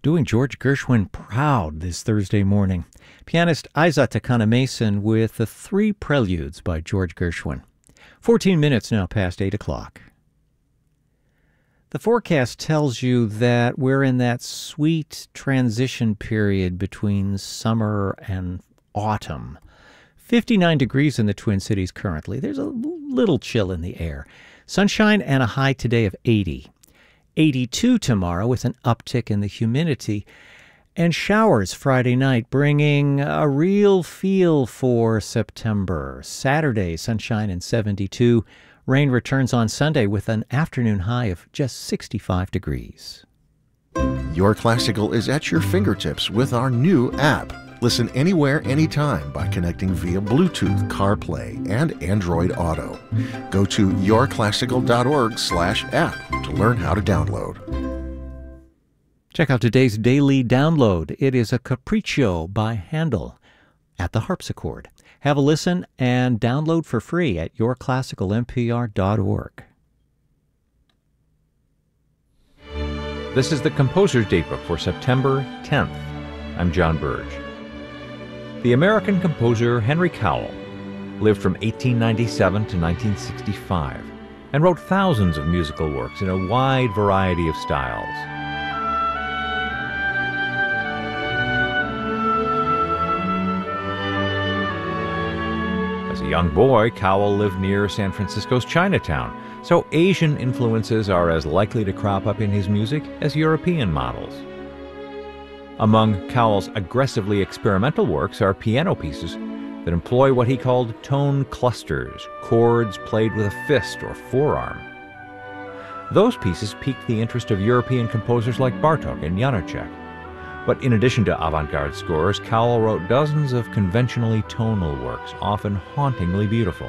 Doing George Gershwin proud this Thursday morning. Pianist Isa Takana Mason with the three preludes by George Gershwin. 14 minutes now past 8 o'clock. The forecast tells you that we're in that sweet transition period between summer and autumn. 59 degrees in the Twin Cities currently. There's a little chill in the air. Sunshine and a high today of 80. 82 tomorrow with an uptick in the humidity, and showers Friday night, bringing a real feel for September. Saturday, sunshine and 72. Rain returns on Sunday with an afternoon high of just 65 degrees. Your Classical is at your fingertips with our new app. Listen anywhere, anytime by connecting via Bluetooth, CarPlay, and Android Auto. Go to yourclassical.org/app to learn how to download. Check out today's daily download. It is a Capriccio by Handel at the harpsichord. Have a listen and download for free at yourclassicalmpr.org. This is the Composer's Datebook for September 10th. I'm John Burge. The American composer Henry Cowell lived from 1897 to 1965 and wrote thousands of musical works in a wide variety of styles. As a young boy, Cowell lived near San Francisco's Chinatown, so Asian influences are as likely to crop up in his music as European models. Among Cowell's aggressively experimental works are piano pieces that employ what he called tone clusters, chords played with a fist or forearm. Those pieces piqued the interest of European composers like Bartók and Janáček. But in addition to avant-garde scores, Cowell wrote dozens of conventionally tonal works, often hauntingly beautiful.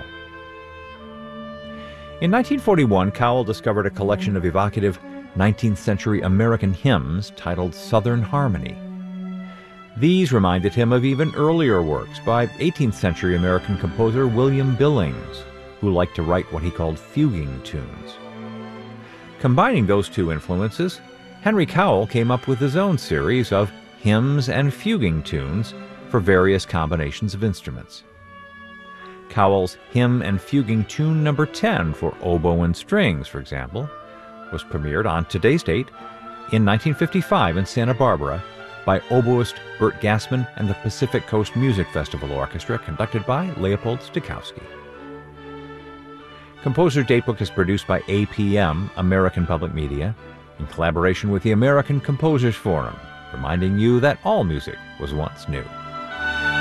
In 1941, Cowell discovered a collection of evocative 19th century American hymns titled Southern Harmony. These reminded him of even earlier works by 18th century American composer William Billings, who liked to write what he called fuguing tunes. Combining those two influences, Henry Cowell came up with his own series of hymns and fuguing tunes for various combinations of instruments. Cowell's Hymn and Fuguing Tune No. 10 for oboe and strings, for example, was premiered on today's date in 1955 in Santa Barbara by oboist Bert Gassman and the Pacific Coast Music Festival Orchestra, conducted by Leopold Stokowski. Composer's Datebook is produced by APM, American Public Media, in collaboration with the American Composers Forum, reminding you that all music was once new.